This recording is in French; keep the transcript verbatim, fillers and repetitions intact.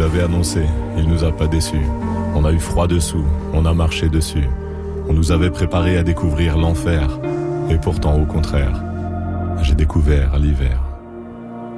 l'avait annoncé, il nous a pas déçus. On a eu froid dessous, on a marché dessus. On nous avait préparé à découvrir l'enfer. Et pourtant, au contraire, j'ai découvert l'hiver.